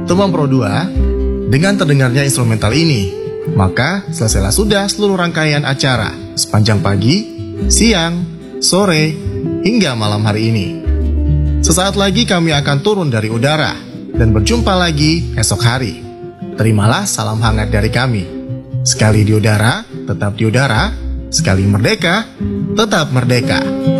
Tumbang Pro 2, dengan terdengarnya instrumental ini, maka selesailah sudah seluruh rangkaian acara sepanjang pagi, siang, sore, hingga malam hari ini. Sesaat lagi kami akan turun dari udara dan berjumpa lagi esok hari. Terimalah salam hangat dari kami. Sekali di udara, tetap di udara. Sekali merdeka, tetap merdeka.